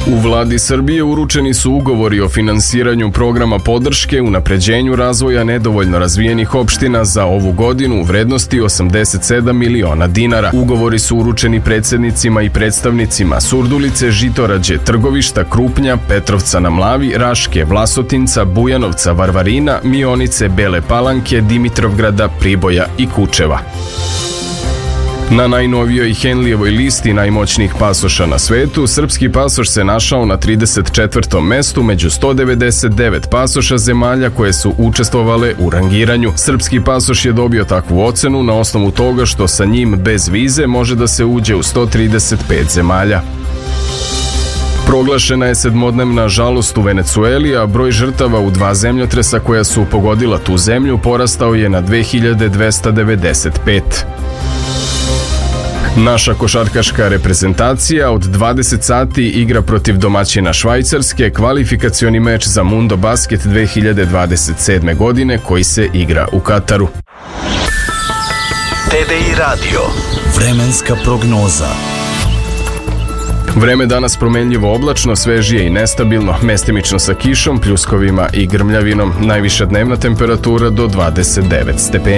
U vladi Srbije uručeni su ugovori o finansiranju programa podrške unapređenju razvoja nedovoljno razvijenih opština za ovu godinu u vrednosti 87 miliona dinara. Ugovori su uručeni predsjednicima i predstavnicima Surdulice, Žitorađe, Trgovišta, Krupnja, Petrovca na Mlavi, Raške, Vlasotinca, Bujanovca, Varvarina, Mionice, Bele Palanke, Dimitrovgrada, Priboja i Kučeva. Na najnovijoj Henlijevoj listi najmoćnijih pasoša na svetu, srpski pasoš se našao na 34. mestu među 199 pasoša zemalja koje su učestvovale u rangiranju. Srpski pasoš je dobio takvu ocenu na osnovu toga što sa njim bez vize može da se uđe u 135 zemalja. Proglašena je 7-dnevna žalost u Venecueli, a broj žrtava u 2 zemljotresa koja su pogodila tu zemlju porastao je na 2295. Naša košarkaška reprezentacija od 20 sati igra protiv domaćina Švajcarske kvalifikacioni meč za Mundo Basket 2027. godine koji se igra u Kataru. TDI Radio. Vremenska prognoza. Vreme danas promenljivo oblačno, svežije i nestabilno, mestimično sa kišom, pljuskovima i grmljavinom. Najviša dnevna temperatura do 29 stepeni.